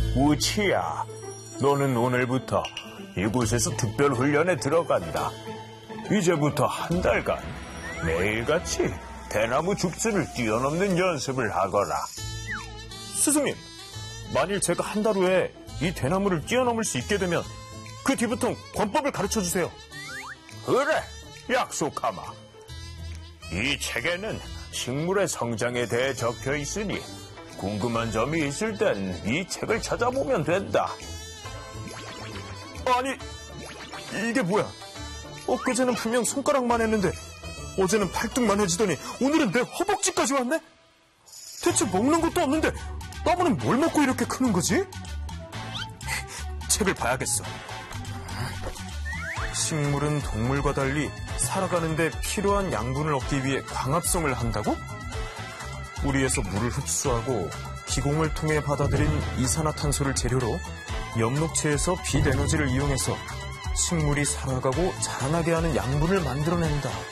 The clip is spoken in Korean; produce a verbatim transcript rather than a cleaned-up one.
우치야, 너는 오늘부터 이곳에서 특별 훈련에 들어간다. 이제부터 한 달간 매일같이 대나무 줍스를 뛰어넘는 연습을 하거라. 스승님, 만일 제가 한 달 후에 이 대나무를 뛰어넘을 수 있게 되면 그 뒤부터 권법을 가르쳐주세요. 그래, 약속하마. 이 책에는 식물의 성장에 대해 적혀 있으니 궁금한 점이 있을 땐 이 책을 찾아보면 된다. 아니, 이게 뭐야? 엊그제는 분명 손가락만 했는데 어제는 팔뚝만 해지더니 오늘은 내 허벅지까지 왔네? 대체 먹는 것도 없는데 나무는 뭘 먹고 이렇게 크는 거지? 책을 봐야겠어. 식물은 동물과 달리 살아가는 데 필요한 양분을 얻기 위해 광합성을 한다고? 뿌리에서 물을 흡수하고 기공을 통해 받아들인 이산화탄소를 재료로 엽록체에서 빛 에너지를 이용해서 식물이 살아가고 자라나게 하는 양분을 만들어낸다.